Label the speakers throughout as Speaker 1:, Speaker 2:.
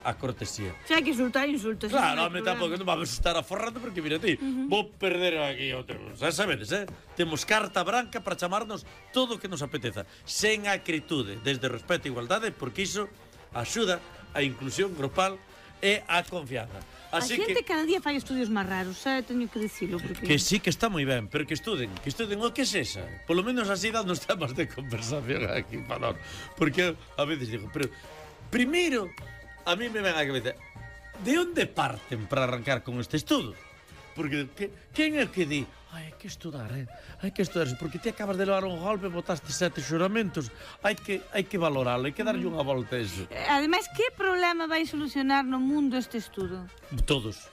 Speaker 1: a cortesía.
Speaker 2: Se hai que insultar, insultas.
Speaker 1: Claro, me tampouco non vamos a estar aforrando porque mira ti, vou perder aquí outro. Xa sabedes, temos carta branca para chamarnos todo o que nos apeteza, sen acritude, desde respeto e igualdade, porque iso axuda a inclusión grupal e a confianza.
Speaker 2: Así a xente cada día fai estudios máis raros, xa teño que dicilo.
Speaker 1: Que sí que está moi ben, pero que estuden o que sexa. Polo menos así dan nos temas de conversación aquí para nós. Porque a veces digo, pero primeiro a mí me ven a cabeza, de onde parten para arrancar con este estudo? Porque quen é que di, hai que estudar, hai que estudar, porque ti acabas de levar un golpe, botaste 7 xuramentos, hai que valoralo, hai que darlle unha volta a eso.
Speaker 2: Ademais, que problema vai solucionar no mundo este estudo?
Speaker 1: Todos,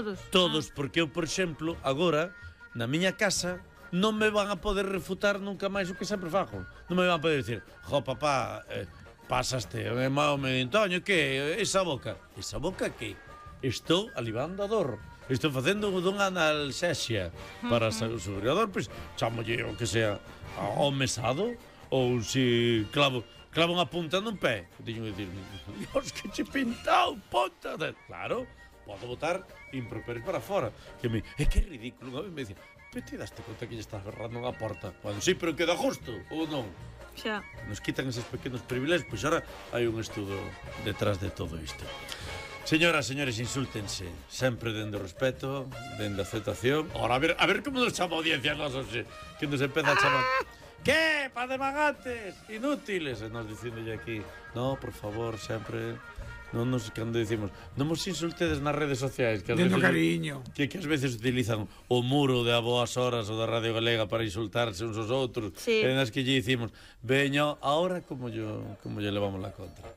Speaker 1: porque eu, por exemplo, agora, na miña casa, non me van a poder refutar nunca máis o que sempre fago. Non me van a poder dicir, jo, papá, pasaste, me Antonio, que esa boca? Esa boca que? Estou alivando a dor. Estou facendo dunha analxesia para o sobreador, pois chamolle o que sea ao mesado ou se clavo unha punta nun pé. Teño que dicir, Dios, que che pintao, ponta. Claro, podo botar improperios para fora. Que é que é ridículo. A me dicen, pero ti daste conta que lle estás berrando unha porta? Bueno, sí, pero queda justo, ou non?
Speaker 2: Xa.
Speaker 1: Nos quitan eses pequenos privilegios, pois ahora hai un estudo detrás de todo isto. Señoras, señores, insúltense sempre dende o respeto, dende a aceptación. Ahora, a ver como nos chama a audiencia a nosos, que nos empeza a chamar ¿qué? Pa de magantes, inútiles. E nos dicindolle aquí, no, por favor, sempre non nos, cando decimos, non nos insultedes nas redes sociais, que ás
Speaker 3: dendo
Speaker 1: veces,
Speaker 3: cariño,
Speaker 1: que ás veces utilizan o muro de A Boas Horas ou da Radio Galega para insultarse uns aos outros,
Speaker 2: sí.
Speaker 1: En as que lle dicimos, veño, ahora como lle levamos la contra.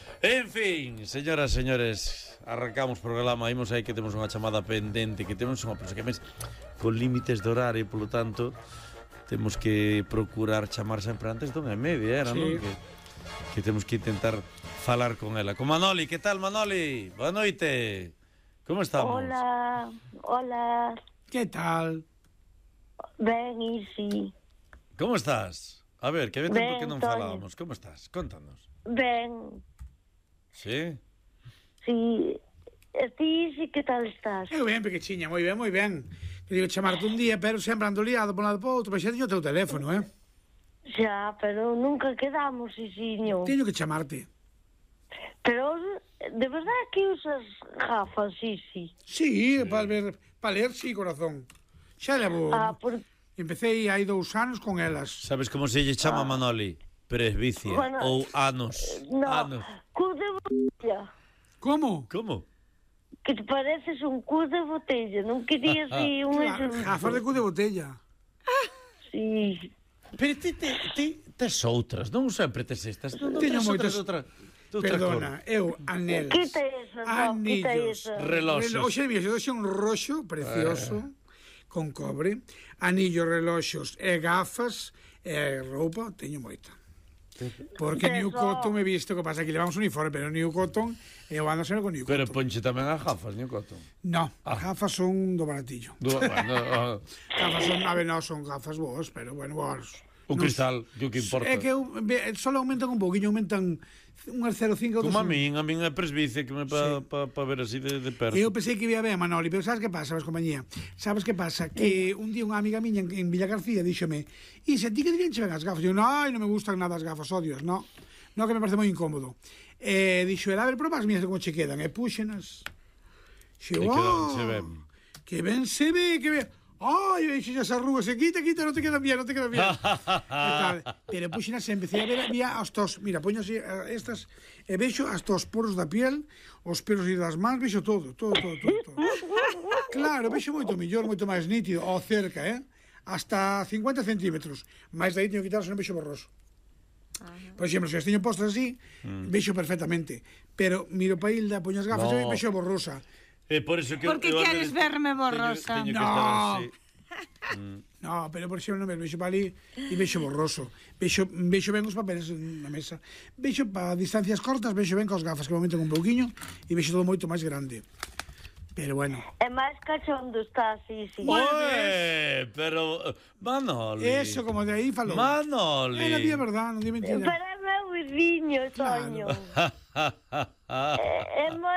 Speaker 1: En fin, señoras, señores, arrancamos programa, imos aí que temos unha chamada pendente, que temos unha persoa que mes con límites de horario, polo tanto, temos que procurar chamar sempre antes dunha e media, era, sí. Non? Que temos que intentar falar con ela. Con Manoli, que tal, Manoli? Boa noite. Como estamos?
Speaker 4: Hola.
Speaker 3: Que tal?
Speaker 4: Ben, Isi.
Speaker 1: Como estás? A ver, que había tempo que non falábamos. Como estás? Contanos.
Speaker 4: Ben.
Speaker 1: Sí?
Speaker 4: Sí. Ti, sí, que tal estás?
Speaker 3: Eu ben, pequechiña, moi ben, moi ben. Quería chamarte un día, pero sempre ando liado por un lado e por outro, pero xa teño o teu teléfono,
Speaker 4: Xa, pero nunca quedamos, Isiño.
Speaker 3: Teño que chamarte.
Speaker 4: Pero, de verdade que usas gafas, Isi?
Speaker 3: Sí, para ler, sí, corazón. Xa levo... Empecé hai 2 anos con elas.
Speaker 1: Sabes como se lle chama, Manoli? Presbicia, bueno, ou anos.
Speaker 4: No,
Speaker 1: anos.
Speaker 4: Cu de botella.
Speaker 3: Como?
Speaker 4: Que te pareces un cu de botella. Non querías ir un ejemplo.
Speaker 3: Gafas de cu de botella.
Speaker 4: Sí.
Speaker 1: Pero ti tes outras, non sempre tes estas.
Speaker 3: Teño moitas outras. Perdona, eu anel.
Speaker 4: Quita eso,
Speaker 3: anillos,
Speaker 1: reloxos.
Speaker 3: Oxe, mira, xe un roxo precioso con cobre, anillos, reloxos e gafas e roupa, teño moita. Porque New Cotton me visto, que pasa que levamos uniforme, pero New Cotton eu ando sempre con New Cotton.
Speaker 1: Pero ponche tamén as gafas, New Cotton.
Speaker 3: No, as gafas son do baratillo. Gafas son, a ver, non son gafas boas, pero bueno, boas.
Speaker 1: Un cristal, que o que importa.
Speaker 3: É que só aumentan un poquinho, aumentan unhas 0,5 ou 2.
Speaker 1: Como a min é presbicia que me para ver así de perto.
Speaker 3: Eu pensei que ia ben, Manoli, pero sabes que pasa, vas compañía? Sabes que pasa? Que un día unha amiga miña en Villa García díxome, e se ti que dirían che ben as gafas? Eu, non me gustan nada as gafas, odios, no, que me parece moi incómodo. Dixo, a ver, probas mías como che quedan, e puxenas.
Speaker 1: Xe, que ben se ve, que ben. Ai, veixo as arrugas, quita, non te quedan bien. Pero puxenas e empecé a ver, había hasta os, mira, poño así estas, e vexo hasta os poros da piel, os pelos das mans, vexo todo. Claro, vexo moito mellor, moito máis nítido, ao cerca, hasta 50 centímetros. Mais daí teño que quitar, se non vexo borroso. Por exemplo, se as teño postas así, vexo perfectamente, pero miro pa Hilda, poño as gafas e vexo borrosa. Por eso que
Speaker 2: porque queres verme borrosa.
Speaker 3: No, pero por exemplo non me vexo para ali e vexo borroso. Vexo ben os papeles na mesa. Vexo para distancias cortas, vexo ben cos gafas que aumentan un pouquiño e vexo todo moito máis grande. Pero bueno.
Speaker 4: É máis cachondo está así, sí.
Speaker 1: Pero Manoli.
Speaker 3: Eso, como de aí falou.
Speaker 1: Manoli.
Speaker 3: É a verdade, non di mentira.
Speaker 4: Pero é meu vidiño, Toño. É moi